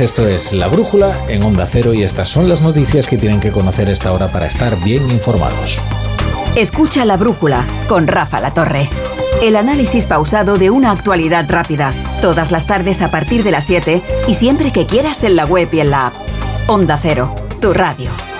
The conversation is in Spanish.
Esto es La Brújula en Onda Cero y estas son las noticias que tienen que conocer a esta hora para estar bien informados. Escucha La Brújula con Rafa La Torre. El análisis pausado de una actualidad rápida. Todas las tardes a partir de las 7 y siempre que quieras en la web y en la app. Onda Cero, tu radio.